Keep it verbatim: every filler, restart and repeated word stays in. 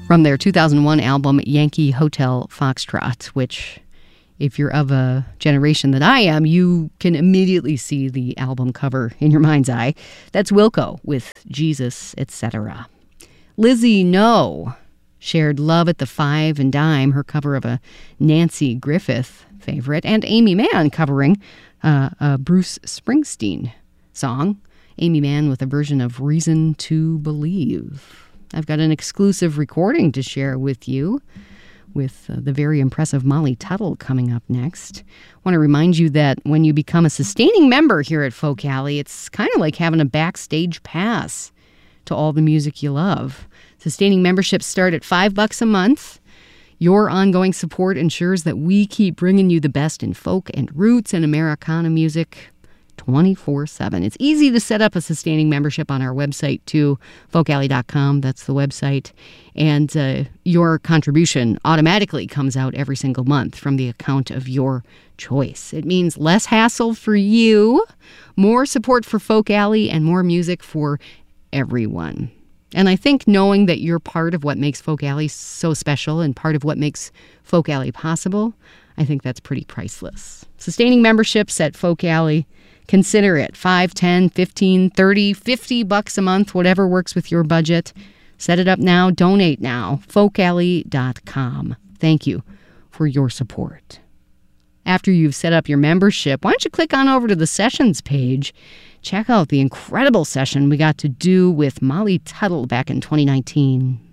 from their two thousand one album Yankee Hotel Foxtrot, which, if you're of a generation that I am, you can immediately see the album cover in your mind's eye. That's Wilco with Jesus, et cetera. Lizzie No shared Love at the Five and Dime, her cover of a Nancy Griffith favorite, and Amy Mann covering uh, a Bruce Springsteen song. Amy Mann with a version of Reason to Believe. I've got an exclusive recording to share with you with uh, the very impressive Molly Tuttle coming up next. I want to remind you that when you become a sustaining member here at Folk Alley, it's kind of like having a backstage pass to all the music you love. Sustaining memberships start at five bucks a month. Your ongoing support ensures that we keep bringing you the best in folk and roots and Americana music twenty-four seven. It's easy to set up a sustaining membership on our website, too, folk alley dot com. That's the website. And uh, your contribution automatically comes out every single month from the account of your choice. It means less hassle for you, more support for Folk Alley, and more music for everyone. And I think knowing that you're part of what makes Folk Alley so special and part of what makes Folk Alley possible, I think that's pretty priceless. Sustaining memberships at Folk Alley, consider it. five, ten, fifteen, thirty, fifty bucks a month, whatever works with your budget. Set it up now. Donate now. folk alley dot com. Thank you for your support. After you've set up your membership, why don't you click on over to the sessions page. Check out the incredible session we got to do with Molly Tuttle back in twenty nineteen.